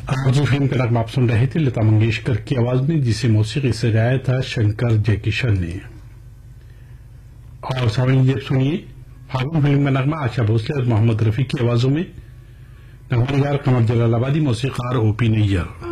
आरजू film का नगमा आप सुन रहे थे लता मंगेशकर की आवाज में, जिसे मौसीकी से गाया था शंकर जयकिशन ने। और सामने ये सुनिए फागुन फिल्म का नगमा आशा भोसले और मोहम्मद रफी की आवाजों में। नगमा निगार कमर जलालाबादी, मौसीकार ओपी नैयर।